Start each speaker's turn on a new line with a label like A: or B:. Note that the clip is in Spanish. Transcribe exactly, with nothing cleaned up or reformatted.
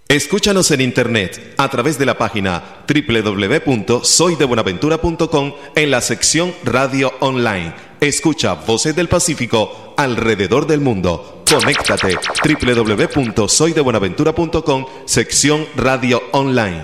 A: Escúchanos en internet a través de la página doble u doble u doble u punto soy de buenaventura punto com en la sección Radio Online. Escucha Voces del Pacífico alrededor del mundo. Conéctate doble u doble u doble u punto soy de buenaventura punto com, sección Radio Online.